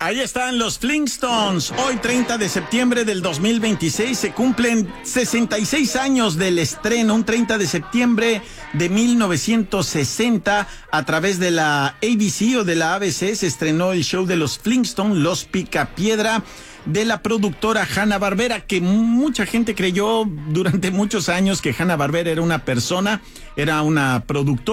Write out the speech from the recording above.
Ahí están los Flintstones. Hoy, 30 de septiembre del 2026, se cumplen 66 años del estreno. Un 30 de septiembre de 1960, a través de la ABC o de la ABC, se estrenó el show de los Flintstones, Los Picapiedra, de la productora Hanna-Barbera, que mucha gente creyó durante muchos años que Hanna-Barbera era una persona, era una productora.